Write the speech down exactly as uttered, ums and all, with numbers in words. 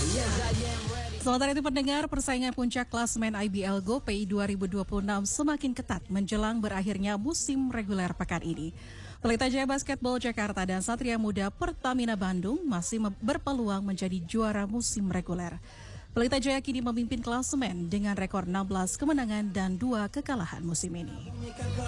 Sementara itu pendengar, persaingan puncak klasemen I B L GoPay dua ribu dua puluh enam semakin ketat menjelang berakhirnya musim reguler pekan ini. Pelita Jaya Basketball Jakarta dan Satria Muda Pertamina Bandung masih berpeluang menjadi juara musim reguler. Pelita Jaya kini memimpin klasemen dengan rekor enam belas kemenangan dan dua kekalahan musim ini.